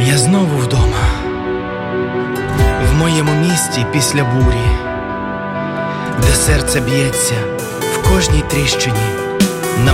Я знову вдома, в моєму місті після бурі, де серце б'ється в кожній тріщині.